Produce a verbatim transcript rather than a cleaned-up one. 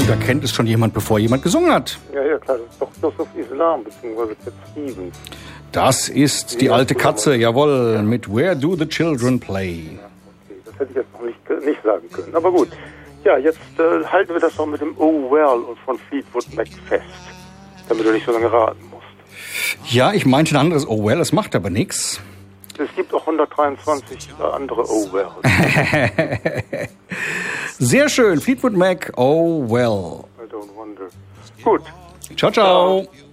Und da kennt es schon jemand, bevor jemand gesungen hat. Ja, ja, klar, das ist doch Yusuf Islam, beziehungsweise Cat Stevens. Das ist die alte Katze, jawohl, mit Where Do the Children Play. Ja, okay, das hätte ich jetzt noch nicht, nicht sagen können, aber gut. Ja, jetzt äh, halten wir das noch mit dem Oh Well und von Fleetwood Mac fest, damit du nicht so lange raten musst. Ja, ich meinte ein anderes Oh Well, es macht aber nichts. Es gibt auch hundertdreiundzwanzig andere Oh Well. Sehr schön, Fleetwood Mac, Oh Well. I don't wonder. Gut. Ciao, ciao. ciao.